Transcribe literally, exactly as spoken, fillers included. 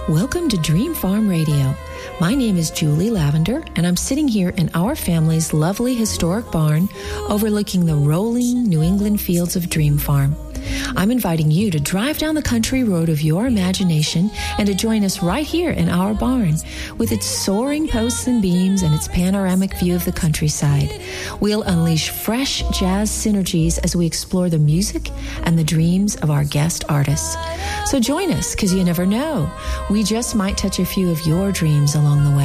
Welcome to Dream Farm Radio. My name is Julie Lavender, and I'm sitting here in our family's lovely historic barn overlooking the rolling New England fields of Dream Farm. I'm inviting you to drive down the country road of your imagination and to join us right here in our barn with its soaring posts and beams and its panoramic view of the countryside. We'll unleash fresh jazz synergies as we explore the music and the dreams of our guest artists. So join us, because you never know. We just might touch a few of your dreams along the way.